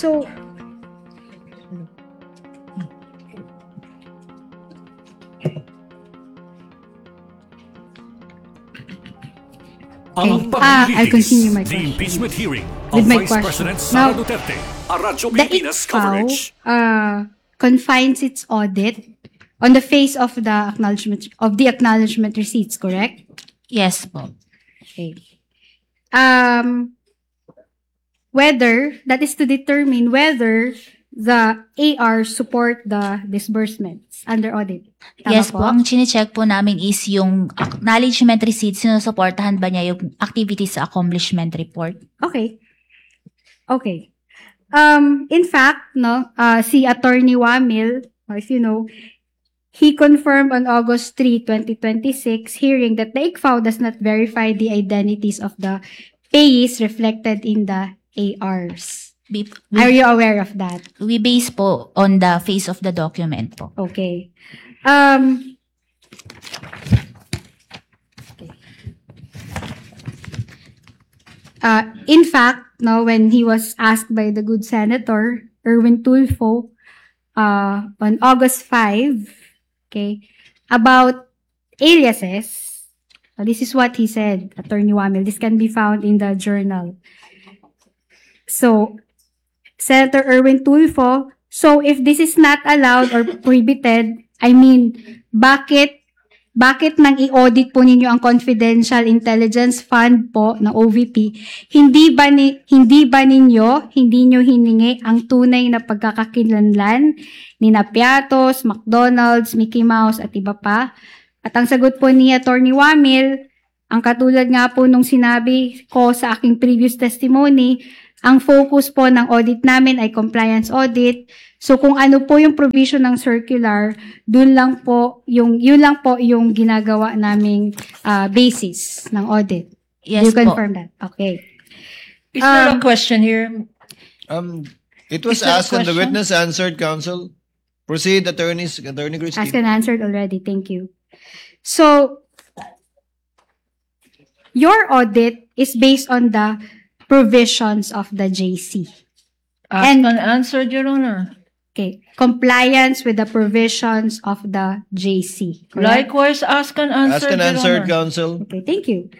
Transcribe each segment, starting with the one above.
So, I'll continue my The question. impeachment hearing With of my Vice question. President Sara Now, Duterte. A Radyo The Pilipinas ICFAO coverage. confines its audit on the face of the acknowledgement receipts, correct? Yes po. Okay. Whether that is to determine whether the AR support the disbursements under audit. Tama Yes po, ang chine-check po namin is yung acknowledgement receipt, sinusuportahan ba niya yung activities sa accomplishment report? Okay. Okay. In fact, si Attorney Wamil, as you know, he confirmed on August 3, 2026 hearing that the ICFAO does not verify the identities of the payees reflected in the ARs. Are you aware of that? We base po on the face of the document po. Okay. In fact, when he was asked by the good Senator Erwin Tulfo on August 5, okay, about aliases, this is what he said, Attorney Wamil. This can be found in the journal. So, Senator Erwin Tulfo, so if this is not allowed or prohibited, I mean, bakit nang i-audit po ninyo ang Confidential Intelligence Fund po ng OVP? Hindi nyo hiningi ang tunay na pagkakakilanlan ni Piatos, McDonald's, Mickey Mouse at iba pa? At ang sagot po ni Attorney Wamil, ang katulad nga po nung sinabi ko sa aking previous testimony, ang focus po ng audit namin ay compliance audit. So kung ano po yung provision ng circular, yun lang po yung ginagawa naming basis ng audit. Yes You confirm that? Okay. Is there a question here? It was Is there a asked and the question? witness answered, counsel. Proceed, Attorney Asked Christie. and answered already. Thank you. So, your audit is based on the provisions of the JC. Asked and answered, Your Honor. Okay. Compliance with the provisions of the JC. Correct? Likewise, asked and answered, Asked and Your answered, Honor. counsel. Okay, thank you.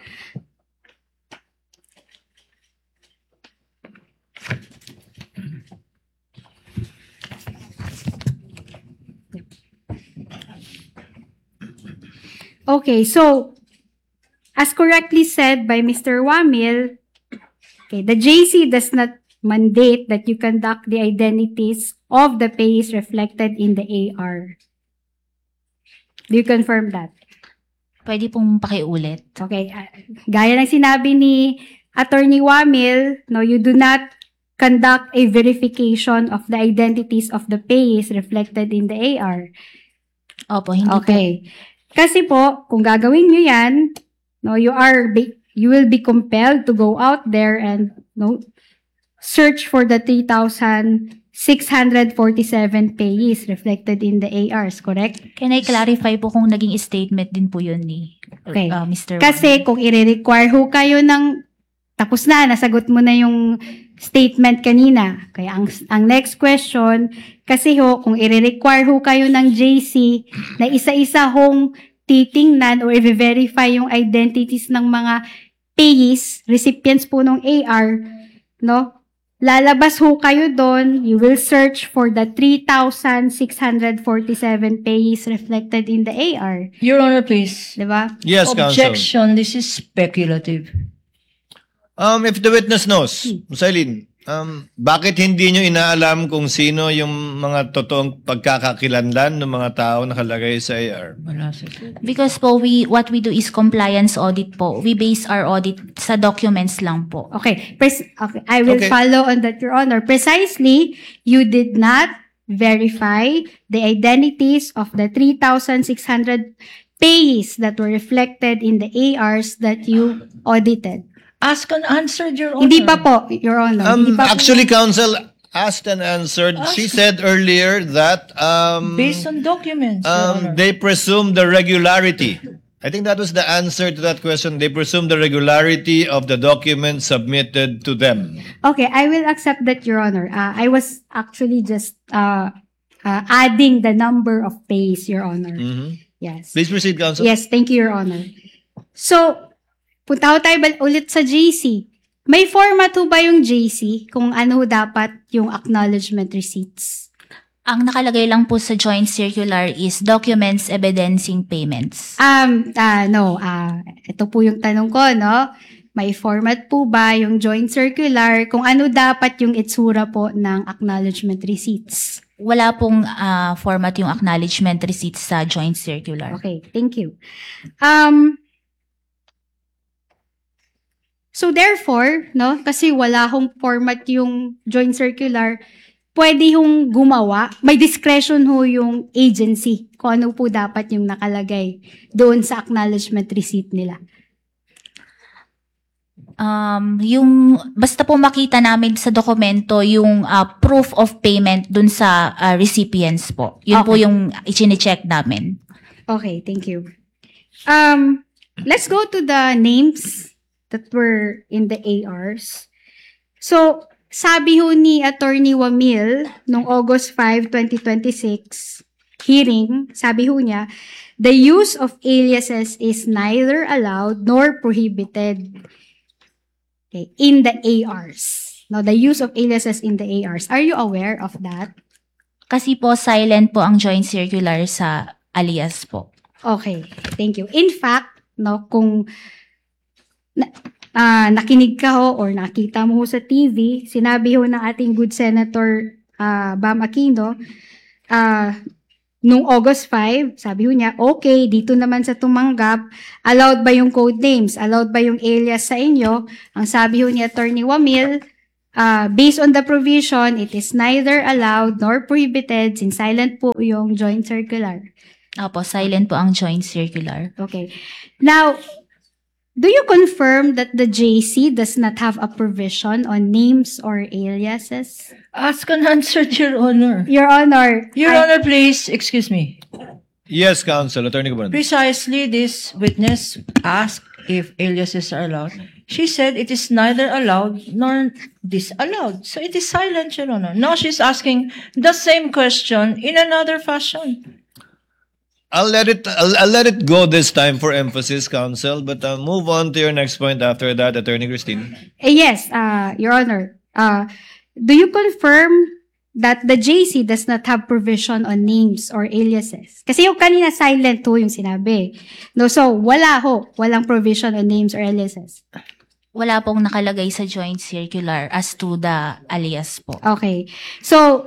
Okay, so, as correctly said by Mr. Wamil, okay, the JC does not mandate that you conduct the identities of the payees reflected in the AR. Do you confirm that? Pwede pong pakiulit. Okay, gaya ng sinabi ni Attorney Wamil, no, you do not conduct a verification of the identities of the payees reflected in the AR. Opo, hindi po. Okay. Kasi po, kung gagawin nyo yan, no, you will be compelled to go out there and search for the 3,647 payees reflected in the ARs, correct? Can I clarify po kung naging statement din po yun ni Okay. Mr. Kasi kung i-require ho kayo ng tapos na, nasagot mo na yung statement kanina. Kaya ang next question, kasi kung i-require ho kayo ng JC na isa-isa hong titingnan or i-verify yung identities ng mga payees, recipients po ng AR, no? Lalabas ho kayo doon, you will search for the 3,647 payees reflected in the AR. Your Honor, please. Diba? Yes, counsel. Objection, this is speculative. If the witness knows, Sailin, bakit hindi nyo inaalam kung sino yung mga totoong pagkakakilanlan ng mga tao nakalagay sa AR? Because po, what we do is compliance audit po. We base our audit sa documents lang po. Okay. Okay. I will Okay. follow on that, Your Honor. Precisely, you did not verify the identities of the 3,600 payees that were reflected in the ARs that you audited. Asked and answered, Your Honor. Hindi pa po, Your Honor. Hindi pa po. Actually, counsel asked and answered. She said earlier that Based on documents, Your Honor. they presume the regularity I think that was the answer to that question. They presume the regularity of the documents submitted to them. Okay, I will accept that, Your Honor. I was actually just adding the number of pays, Your Honor. Yes. Please proceed, counsel. Yes, thank you, Your Honor. So, punta ko tayo ulit sa JC. May format ho ba yung JC kung ano dapat yung acknowledgement receipts? Ang nakalagay lang po sa joint circular is documents evidencing payments. No. Ito po yung tanong ko, no? May format po ba yung joint circular kung ano dapat yung itsura po ng acknowledgement receipts? Wala pong format yung acknowledgement receipts sa joint circular. Okay, thank you. So therefore, no, kasi wala hong format yung joint circular, pwede hong gumawa, may discretion ho yung agency kung ano po dapat yung nakalagay doon sa acknowledgement receipt nila. Yung basta po makita namin sa dokumento yung proof of payment dun sa recipients po. Yun po yung i-check namin. Okay, thank you. Let's go to the names that were in the ARs. So, sabi ho ni Attorney Wamil noong August 5, 2026 hearing, sabi ho niya, the use of aliases is neither allowed nor prohibited in the ARs. Now, the use of aliases in the ARs. Are you aware of that? Kasi po silent po ang joint circular sa alias po. Okay, thank you. In fact, no, kung nakinig ka ho or nakita mo ho sa TV, sinabi ho ng ating good Senator Bam Aquino, nung August 5, sabi ho niya, okay, dito naman sa tumanggap, allowed ba yung code names? Allowed ba yung alias sa inyo? Ang sabi ho ni Attorney Wamil, based on the provision, it is neither allowed nor prohibited since silent po yung joint circular. Opo, silent po ang joint circular. Okay. Now, do you confirm that the JC does not have a provision on names or aliases? Ask and answer, Your Honor. Your Honor. Your Honor, please, excuse me. Yes, counsel. Attorney Cabron. Precisely this witness asked if aliases are allowed. She said it is neither allowed nor disallowed. So it is silent, Your Honor. Now she's asking the same question in another fashion. I'll let it go this time for emphasis, counsel, but move on to your next point after that, Attorney Christine. Yes, Your Honor. Do you confirm that the JC does not have provision on names or aliases? Kasi yung kanina silent ho yung sinabi. No, so walang provision on names or aliases. Wala pong nakalagay sa joint circular as to the alias po. Okay. So,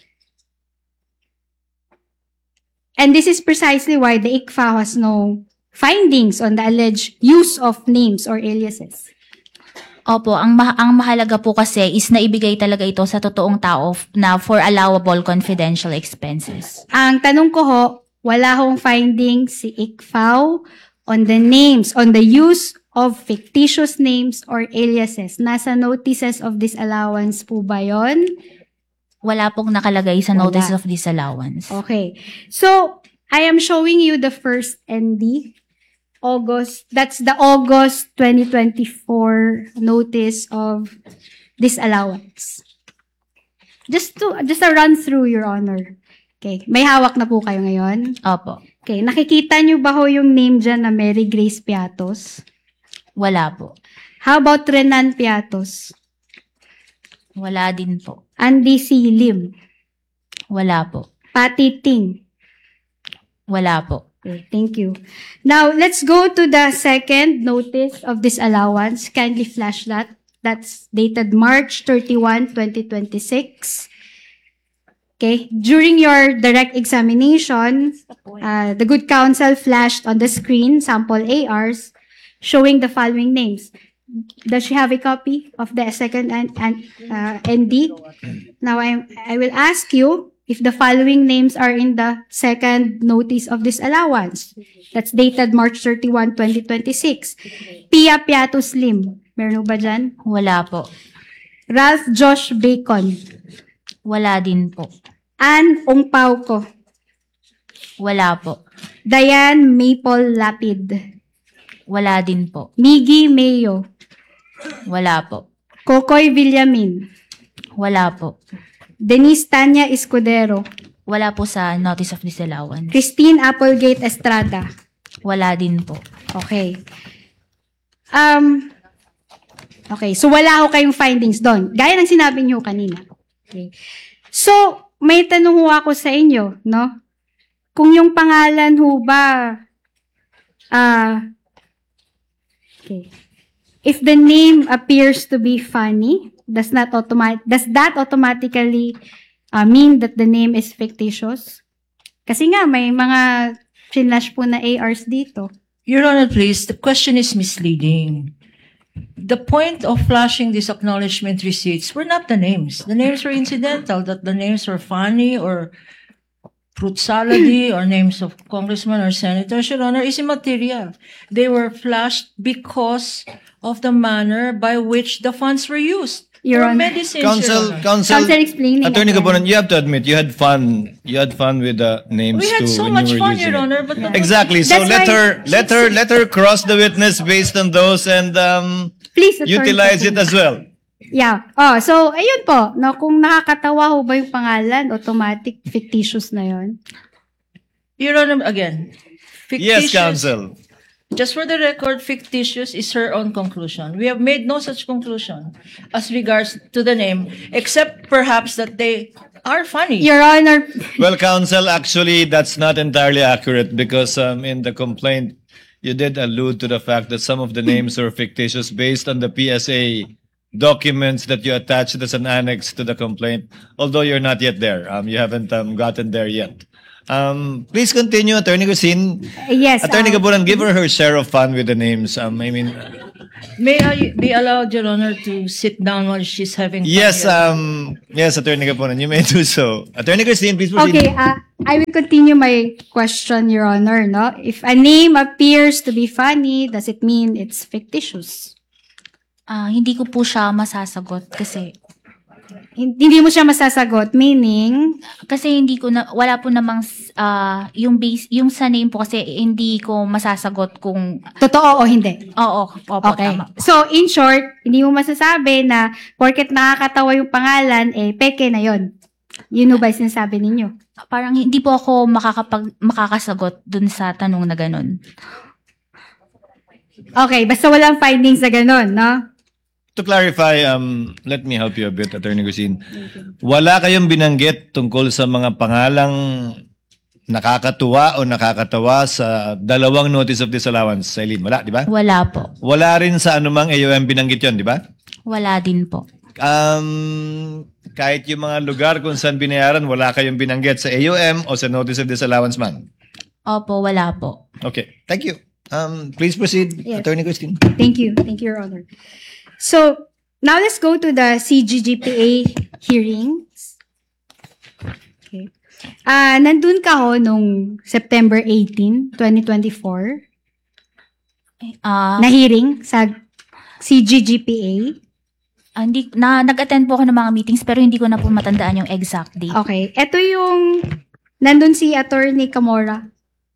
and this is precisely why the ICFA has no findings on the alleged use of names or aliases. Opo, ang mahalaga po kasi is naibigay talaga ito sa totoong tao na for allowable confidential expenses. Ang tanong ko ho, wala hong findings si ICFA on the names, on the use of fictitious names or aliases. Nasa notices of disallowance po ba yun? Wala pong nakalagay sa Wala. notice of disallowance. Okay. So, I am showing you the first ND. That's the August 2024 notice of disallowance. Just a run through, Your Honor. Okay. May hawak na po kayo ngayon. Opo. Okay. Nakikita niyo ba ho yung name dyan na Mary Grace Piatos? Wala po. How about Renan Piatos? Wala din po. Andy C. Lim? Wala po. Patty Ting? Wala po. Okay, thank you. Now, let's go to the second notice of disallowance. Kindly flash that. That's dated March 31, 2026. Okay. During your direct examination, the good counsel flashed on the screen sample ARs showing the following names. Does she have a copy of the second ND? Now, I will ask you if the following names are in the second notice of disallowance. That's dated March 31, 2026. Pia Piatos Lim. Meron ba dyan? Wala po. Ralph Josh Bacon. Wala din po. Ann Ongpauco. Wala po. Diane Maple Lapid. Wala din po. Miggy Mayo. Wala po. Kokoy Villamin. Wala po. Denise Tanya Escudero. Wala po sa notice of disallowance. Christine Applegate Estrada. Wala din po. Okay. Okay, so wala ho kayong findings doon. Gaya ng sinabi niyo kanina. Okay. So, may tanong ho ako sa inyo, no? Kung yung pangalan ho ba, okay. If the name appears to be funny, does that automatically mean that the name is fictitious? Kasi nga, may mga flash po na ARs dito. Your Honor, please, the question is misleading. The point of flashing these acknowledgement receipts were not the names. The names were incidental, that the names were funny or fruit salady or names of congressmen or senators, Your Honor, is immaterial. They were flashed because of the manner by which the funds were used. Your For Honor. medicines, Your Honor. Counsel, Counsel explaining. Attorney again. Gabonan, you have to admit, you had fun. You had fun with the names We had too so when much you were fun, using Your it. Honor, but Exactly. So That's let her cross the witness based on those and Please, Attorney utilize it Gabonan. as well. Yeah. Oh, so, ayun po. No, kung nakakatawa ho ba yung pangalan, automatic, fictitious na yon. Your Honor, again, Yes, fictitious. counsel. Just for the record, fictitious is her own conclusion. We have made no such conclusion as regards to the name, except perhaps that they are funny. Your Honor, Well, counsel, actually, that's not entirely accurate because in the complaint, you did allude to the fact that some of the names are fictitious based on the PSA documents that you attached as an annex to the complaint, although you're not yet there. You haven't gotten there yet. Please continue, Attorney Christine. yes. Attorney Gabonan, give her share of fun with the names. May I be allowed, Your Honor, to sit down while she's having fun? Yes, Your yes, Attorney Gabonan, you may do so. Attorney Christine, please proceed. Okay, I will continue my question, Your Honor, no? If a name appears to be funny, does it mean it's fictitious? Hindi ko po siya masasagot kasi Hindi mo siya masasagot, meaning, hindi ko na wala po namang yung sa name po kasi hindi ko masasagot kung totoo o hindi. opo Okay. tama. So, in short, hindi mo masasabi na porket nakakatawa yung pangalan, peke na yon. Yun ba yung sinasabi ninyo? Parang hindi po ako makakasagot dun sa tanong na ganun. Okay, basta walang findings na ganun, no? To clarify, let me help you a bit, Attorney Christine. Wala kayong binanggit tungkol sa mga pangalang nakakatuwa o nakakatawa sa dalawang notice of disallowance, Eileen. Wala, di ba? Wala po. Wala rin sa anumang AOM binanggit yon, di ba? Wala din po. Kahit yung mga lugar kung saan binayaran, wala kayong binanggit sa AOM o sa notice of disallowance man. Opo, wala po. Okay, thank you. Please proceed, Yes. Attorney Christine. Thank you, Your Honor. So, now let's go to the CGGPA hearings. Okay. Nandun ka ho nung September 18, 2024, na hearing sa CGGPA. Nag-attend po ako ng mga meetings pero hindi ko na po matandaan yung exact date. Okay. Ito yung, nandun si Attorney Camora.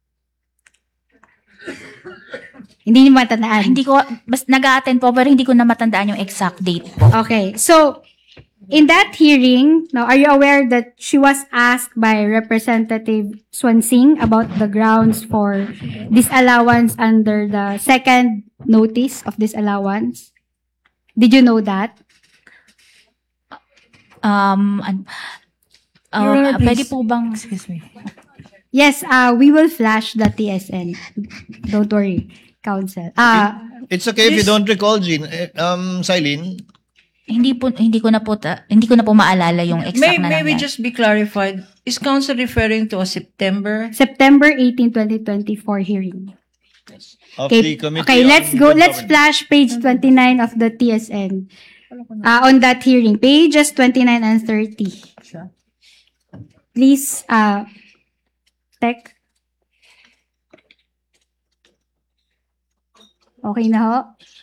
Hindi niyo matandaan. Hindi ko, nag-attend po pero hindi ko na matandaan yung exact date po. Okay. So, in that hearing, now, are you aware that she was asked by Representative Swansing about the grounds for disallowance under the second notice of disallowance? Did you know that? Your Honor, Pwede please. po bang, Excuse me. Yes, we will flash the TSN. Don't worry, counsel. It's okay if you don't recall, Jean. Silene. hindi ko na po maalala yung exact na May we nangyari. just be clarified? Is counsel referring to a September? September 18, 2024 hearing. Of Okay, the Committee okay, on let's go. Good Let's Governance. flash page 29 of the TSN. On that hearing, pages 29 and 30. Please, Tech. Okay na ho?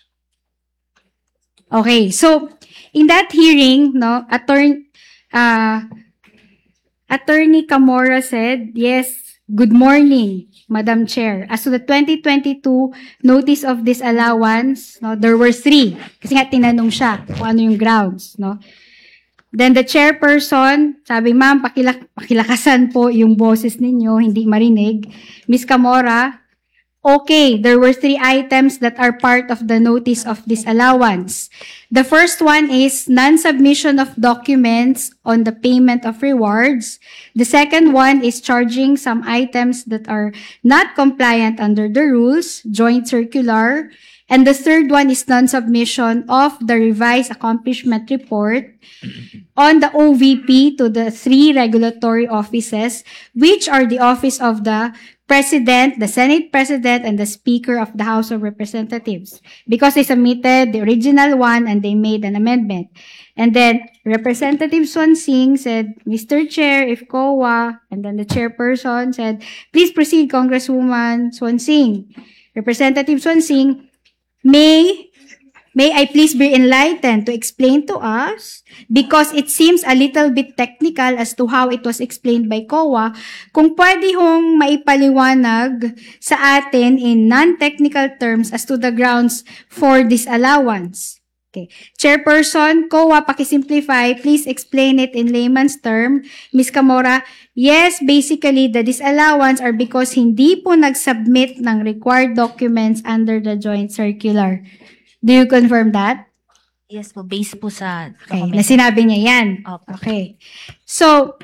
Okay, so, in that hearing, Attorney Camora said, yes, Good morning, Madam Chair. As to the 2022 notice of disallowance, no, there were 3. Kasi nga tinanong siya kung ano yung grounds, no. Then the chairperson, sabi, ma'am, pakilakasan po yung boses ninyo, hindi marinig. Ms. Camora, okay, there were 3 items that are part of the notice of disallowance. The first one is non-submission of documents on the payment of rewards. The second one is charging some items that are not compliant under the rules, joint circular. And the third one is non-submission of the revised accomplishment report on the OVP to the 3 regulatory offices, which are the Office of the President, the Senate President, and the Speaker of the House of Representatives. Because they submitted the original one and they made an amendment. And then Representative Swansing said, Mr. Chair, if COA, and then the chairperson said, please proceed, Congresswoman Swansing. Representative Swansing, May I please be enlightened to explain to us, because it seems a little bit technical as to how it was explained by COA, kung pwede hong maipaliwanag sa atin in non-technical terms as to the grounds for disallowance. Okay. Chairperson, COA, pakisimplify, please explain it in layman's term. Ms. Camora, yes, basically, the disallowance are because hindi po nag-submit ng required documents under the joint circular. Do you confirm that? Yes po, based po sa Okay, document. na sinabi niya yan. Opo. Okay. So,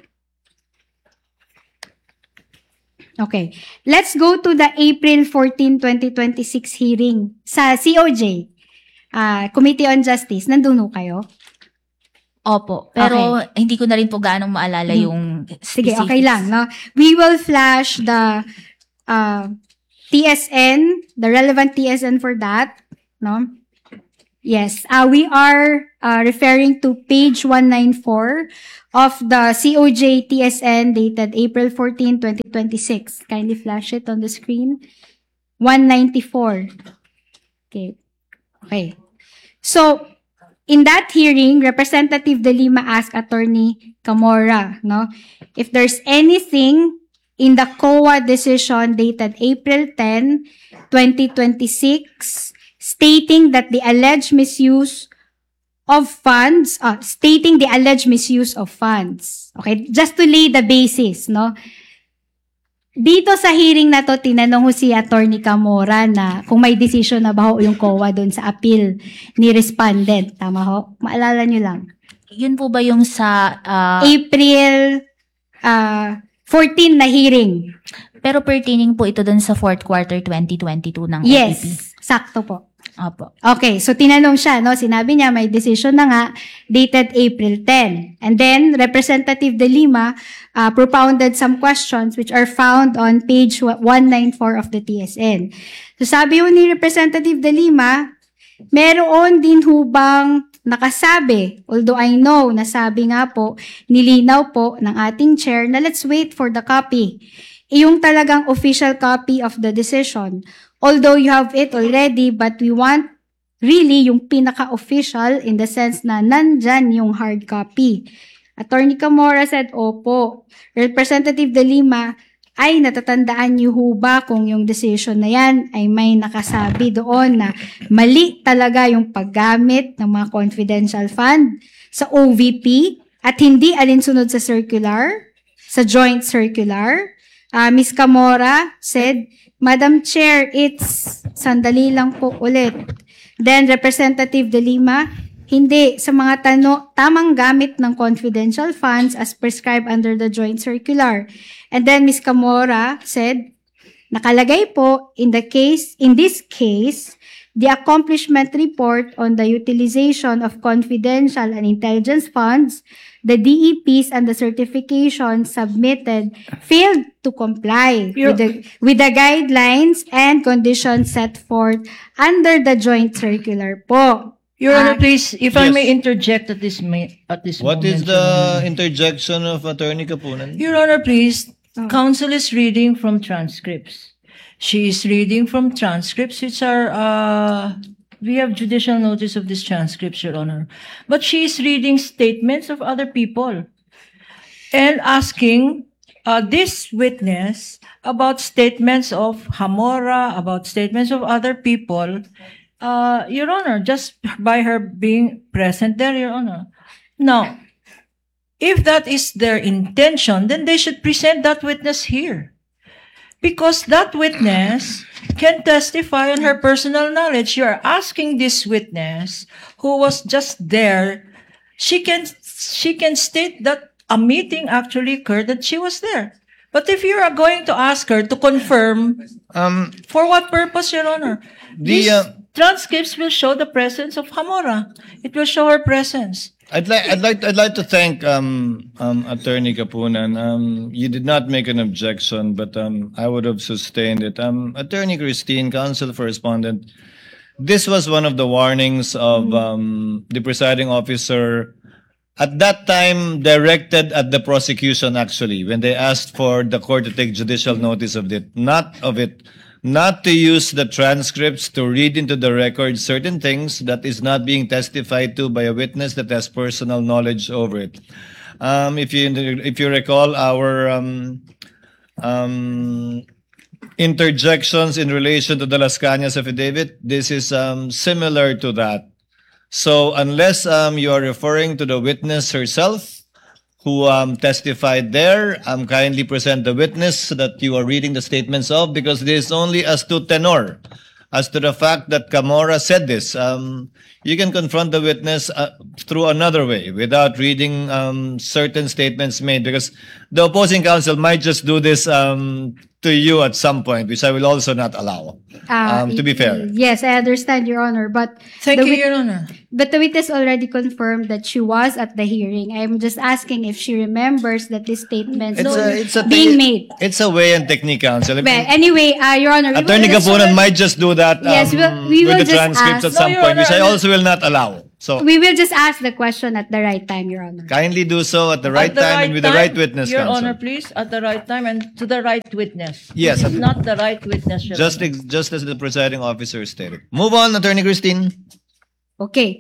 okay. Let's go to the April 14, 2026 hearing sa COJ, Committee on Justice. Nandun ho kayo? Opo. Pero hindi ko na rin po gaanong maalala yung Sige, specifics. okay lang. No? We will flash the TSN, the relevant TSN for that. No? Yes, we are referring to page 194 of the COJ TSN dated April 14, 2026. Kindly flash it on the screen. 194. Okay. Okay. So, in that hearing, Representative De Lima asked Attorney Camora, no, if there's anything in the COA decision dated April 10, 2026, stating that the alleged misuse of funds, stating the alleged misuse of funds. Okay, just to lay the basis, no? Dito sa hearing na to, tinanong ho si Attorney Camora na kung may decision na ba ho yung COA doon sa appeal ni respondent. Tama ho? Maalala nyo lang. Yun po ba yung sa... April 14 na hearing. pero pertaining po ito dun sa fourth quarter 2022 ng OPP. Yes, sakto po. Opo. Okay, so tinanong siya, no? Sinabi niya may decision na nga dated April 10. And then Representative De Lima propounded some questions which are found on page 194 of the TSN. So sabi ho ni Representative De Lima, meron din hubang nakasabi, although I know, nasabi nga po, nilinaw po ng ating chair na let's wait for the copy. Yung talagang official copy of the decision. Although you have it already, but we want really yung pinaka-official in the sense na nandyan yung hard copy. Attorney Camora said, opo. Representative De Lima, ay natatandaan niyo ho ba kung yung decision na yan ay may nakasabi doon na mali talaga yung paggamit ng mga confidential fund sa OVP at hindi alinsunod sa circular, sa joint circular? Ms. Camora said, Madam Chair, it's sandali lang po ulit. Then Representative De Lima, hindi sa mga tamang gamit ng confidential funds as prescribed under the joint circular. And then Ms. Camora said, nakalagay po in this case, the accomplishment report on the utilization of confidential and intelligence funds, the DEPs and the certification submitted failed to comply with the guidelines and conditions set forth under the joint circular po. Your Honor, please, if I Yes. may interject at this What moment. is Your the Honor. interjection of Attorney Kapunan? Your Honor, please, counsel is reading from transcripts. She is reading from transcripts which are, we have judicial notice of these transcripts, Your Honor. But she is reading statements of other people and asking this witness about statements of Hamora, about statements of other people, Your Honor, just by her being present there, Your Honor. Now, if that is their intention, then they should present that witness here. Because that witness can testify on her personal knowledge. You are asking this witness who was just there, she can state that a meeting actually occurred, that she was there. But if you are going to ask her to confirm, for what purpose, Your Honor? These transcripts will show the presence of Hamora. It will show her presence. I'd like to thank Attorney Kapunan. You did not make an objection, but I would have sustained it. Attorney Christine, counsel for respondent, this was one of the warnings of the presiding officer at that time directed at the prosecution, actually, when they asked for the court to take judicial notice of it, not to use the transcripts to read into the record certain things that is not being testified to by a witness that has personal knowledge over it. If you recall our interjections in relation to the Las Cañas affidavit, this is similar to that. So unless you are referring to the witness herself, who testified there, kindly present the witness that you are reading the statements of, because this is only as to tenor, as to the fact that Camora said this. You can confront the witness through another way, without reading certain statements made, because the opposing counsel might just do this to you at some point, which I will also not allow, to be fair. Yes, I understand, Your Honor, but Thank you, Your Honor. But the witness already confirmed that she was at the hearing. I'm just asking if she remembers that these statements being made. It's a way and technique, counsel. Well, anyway, Your Honor, Attorney Kapunan might just do that Yes, we will with the just transcripts ask. at some No, Your point, which I Honor, also will not allow. So we will just ask the question at the right time, Your Honor. kindly do so at the right At the time and with the time, right witness, Your counsel. Honor, please, at the right time and to the right witness. Yes. This is not the right witness, Your Just Honor. just as the presiding officer stated. Move on, Attorney Christine. Okay.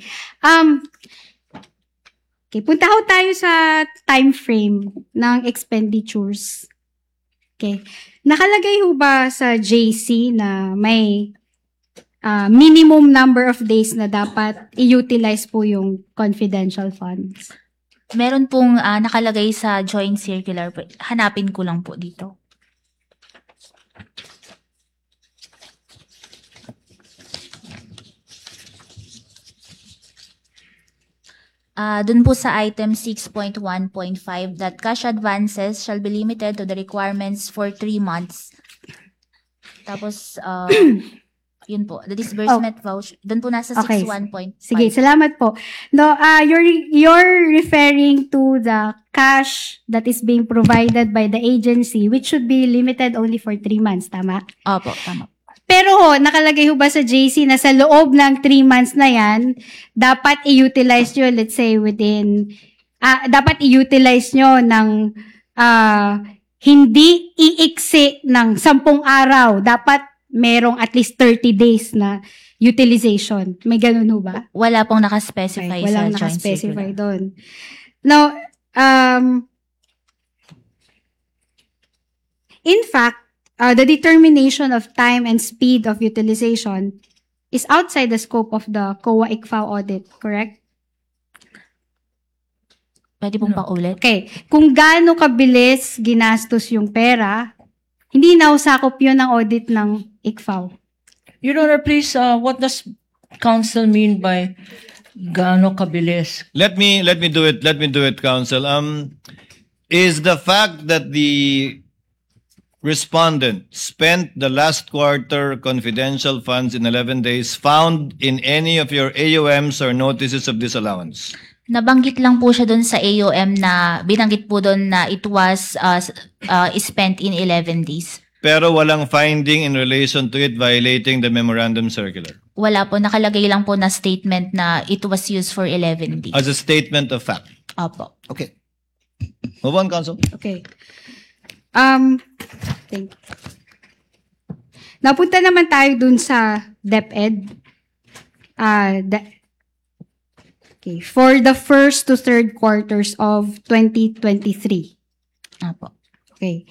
Okay, punta ho tayo sa time frame ng expenditures. Okay. Nakalagay ho ba sa JC na may minimum number of days na dapat i-utilize po yung confidential funds? Meron pong nakalagay sa joint circular. Hanapin ko lang po dito. Dun po sa item 6.1.5 that cash advances shall be limited to the requirements for 3 months. Tapos, yun po, the disbursement voucher. Dun po nasa Okay. 6.1.5. Sige, salamat po. No, you're referring to the cash that is being provided by the agency, which should be limited only for 3 months, tama? Opo, tama. Pero nakalagay ho ba sa JC na sa loob ng 3 months na yan, dapat i-utilize nyo, let's say within, dapat i-utilize nyo ng hindi iiksi ng 10 araw. Dapat merong at least 30 days na utilization. May ganun ho ba? Wala pong nakaspecify Okay, sa walang joint nakaspecify circular. doon. Now, in fact, the determination of time and speed of utilization is outside the scope of the COA-ICFAO audit, correct? Pwede pong paulit? Okay. Kung gaano kabilis ginastos yung pera, hindi na usakop yun ng audit ng ICFAO. Your Honor, please, what does counsel mean by gaano kabilis? Let me do it. Let me do it, counsel. Is the fact that the respondent spent the last quarter confidential funds in 11 days found in any of your AUMs or notices of disallowance? Nabanggit lang po siya doon sa AOM na binanggit po doon na it was spent in 11 days. Pero walang finding in relation to it violating the memorandum circular. Wala po, nakalagay lang po na statement na it was used for 11 days. As a statement of fact. Opo. Okay. Move on, counsel. Okay. Thank you. Napunta naman tayo dun sa DepEd. Okay. For the first to third quarters of 2023. Opo. Okay.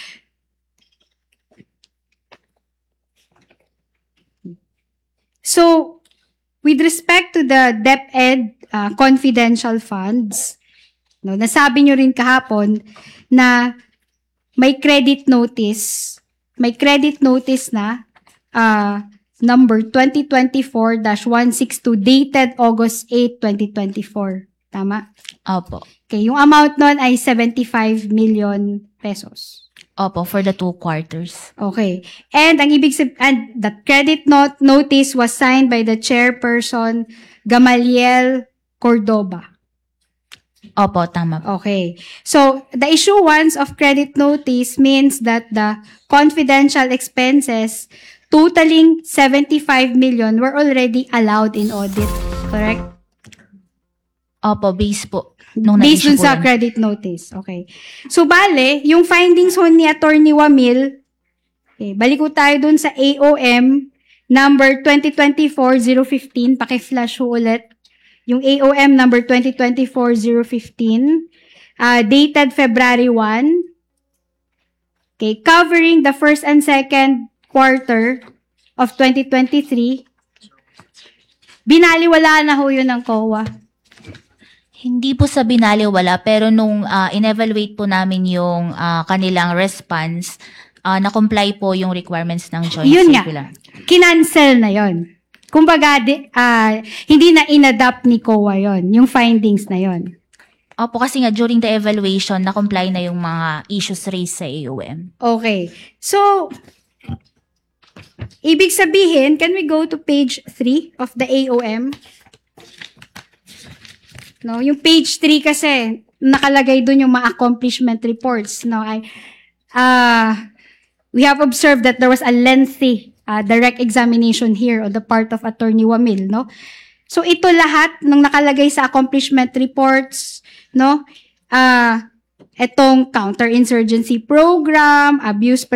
So, with respect to the DepEd confidential funds, no, nasabi nyo rin kahapon na may credit notice na number 2024-162 dated August 8, 2024. Tama? Opo. Okay, yung amount nun ay 75 million pesos. Opo, for the 2 quarters. Okay. And and the credit notice was signed by the chairperson Gamaliel Cordoba. Opo, tama po. Okay. So, the issuance of credit notice means that the confidential expenses totaling 75 million were already allowed in audit. Correct? Opo, base po. Nung Based na-issue dun po sa yan. credit notice. Okay. So, bale, yung findings ho ni Attorney Wamil, okay, balik ko tayo dun sa AOM number 2024-015. Paki-flash ho ulit. Yung AOM number 2024-015, dated February 1. Okay, covering the first and second quarter of 2023. Binaliwala na ho yun ng COA. Hindi po sa binaliwala, pero nung in-evaluate po namin yung kanilang response, na-comply po yung requirements ng joint Yun nga. circular. Kinancel na yon. Kumbaga, hindi na inadapt ni COA yon, yung findings na yon. Opo, kasi nga during the evaluation, na-comply na yung mga issues raised sa AOM. Okay. So, ibig sabihin, can we go to page 3 of the AOM? No, yung page 3 kasi nakalagay doon yung mga accomplishment reports. No, we have observed that there was a lengthy direct examination here on the part of Attorney Wamil, no? So ito lahat ng nakalagay sa accomplishment reports, no? Etong counterinsurgency program, abuse